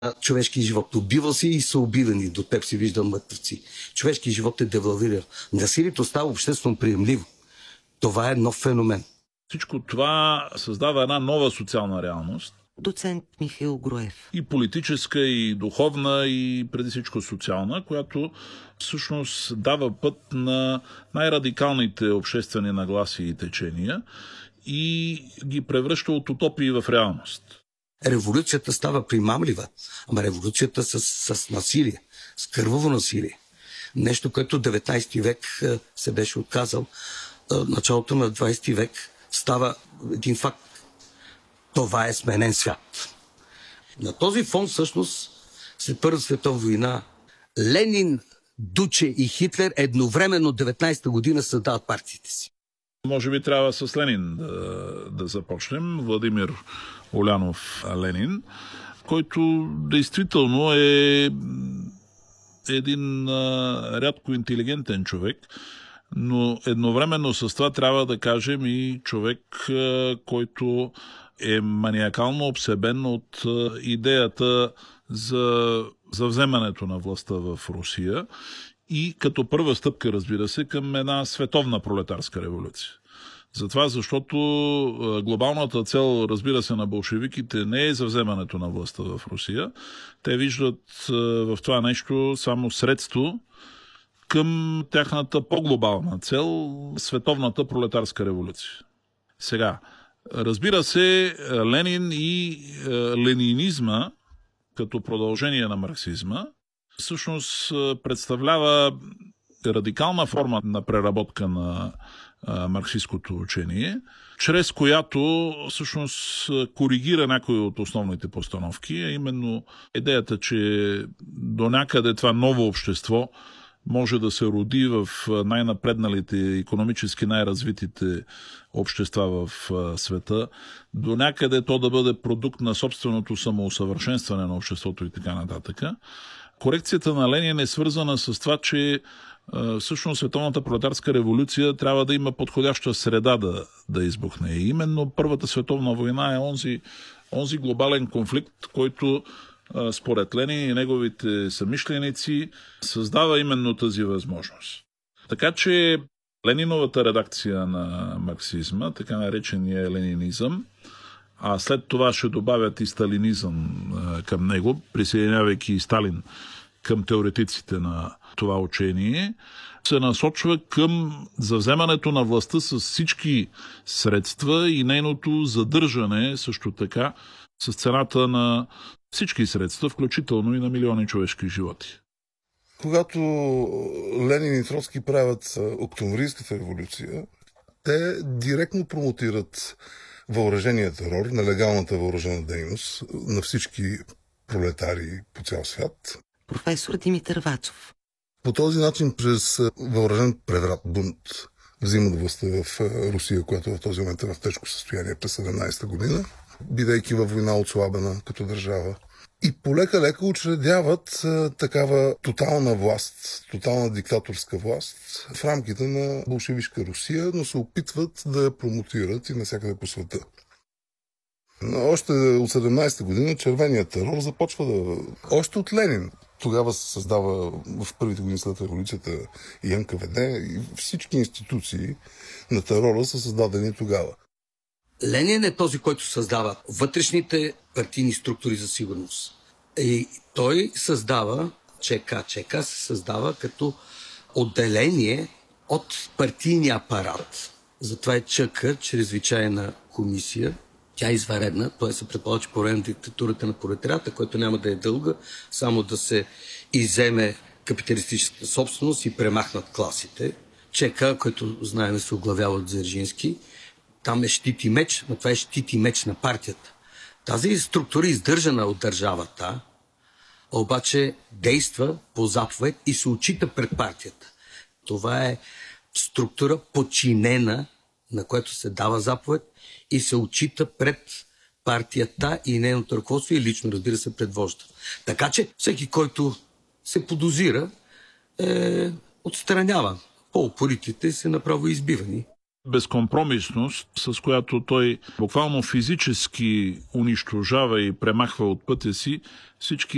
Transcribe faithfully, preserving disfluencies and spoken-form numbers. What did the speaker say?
човешки живот. Убивал си и са убивани. До теб си виждам мъртвци. Човешки живот е девалвиран. Насилието става обществено приемливо. Това е нов феномен. Всичко това създава една нова социална реалност. Доцент Михаил Груев. И политическа, и духовна, и преди всичко социална, която всъщност дава път на най-радикалните обществени нагласи и течения и ги превръща от утопии в реалност. Революцията става примамлива, ама революцията с, с насилие, с кърваво насилие. Нещо, което деветнайсети век се беше отказал. Началото на двайсети век става един факт. Това е сменен свят. На този фон всъщност след Първата световна война Ленин, Дуче и Хитлер едновременно деветнайсета година създават партиите си. Може би трябва с Ленин да, да започнем. Владимир Улянов Ленин, който действително е един а, рядко интелигентен човек, но едновременно с това трябва да кажем и човек, а, който е маниакално обсебен от а, идеята за, за вземането на властта в Русия и като първа стъпка, разбира се, към една световна пролетарска революция. Затова, защото глобалната цел, разбира се, на болшевиките не е за вземането на властта в Русия. Те виждат в това нещо само средство към тяхната по-глобална цел – световната пролетарска революция. Сега, разбира се, Ленин и ленинизма, като продължение на марксизма, всъщност представлява радикална форма на преработка на марксистското учение, чрез която всъщност коригира някои от основните постановки, а именно идеята, че до някъде това ново общество може да се роди в най-напредналите, икономически най-развитите общества в света, до някъде то да бъде продукт на собственото самоусъвършенстване на обществото и така нататък. Корекцията на Ленин е свързана с това, че всъщност световната пролетарска революция трябва да има подходяща среда да, да избухне. И именно Първата световна война е онзи, онзи глобален конфликт, който според Ленин и неговите съмишленици създава именно тази възможност. Така че Лениновата редакция на марксизма, така наречения ленинизъм, а след това ще добавят и сталинизъм към него, присъединявайки и Сталин към теоретиците на това учение, се насочва към завземането на властта с всички средства и нейното задържане също така с цената на всички средства, включително и на милиони човешки животи. Когато Ленин и Троцки правят Октомврийската революция, те директно промотират въоръжения терор, нелегалната въоръжена дейност на всички пролетари по цял свят. Професор Димитър Вацов. По този начин, през въоръжен преврат, бунт, взимат властта в Русия, която в този момент е в тежко състояние през седемнайсета година, бидейки във война отслабена като държава. И полека-лека учредяват а, такава тотална власт, тотална диктаторска власт в рамките на болшевишка Русия, но се опитват да я промотират и навсякъде по света. Но още от седемнайсета година червеният терор започва да... Още от Ленин. Тогава се създава в първите години след революцията и Ен Ка Вэ Де, и всички институции на терора са създадени тогава. Ленин е този, който създава вътрешните партийни структури за сигурност. И той създава, ЧК, ЧК се създава като отделение от партийния апарат. Затова е ЧК, чрезвичайна комисия. Тя е извънредна, т.е. се предполага, че по време на диктатурата на пролетариата, който няма да е дълга, само да се иземе капиталистическата собственост и премахнат класите. ЧК, който знаем се оглавява от Дзержински, там е щит и меч, но това е щит и меч на партията. Тази структура е издържана от държавата, обаче действа по заповед и се отчита пред партията. Това е структура подчинена, на която се дава заповед и се отчита пред партията и нейното ръководство и лично, разбира се, пред вожда. Така че всеки, който се подозира, е отстраняван. По-упоритите се направо избивани. Безкомпромисност, с която той буквално физически унищожава и премахва от пътя си всички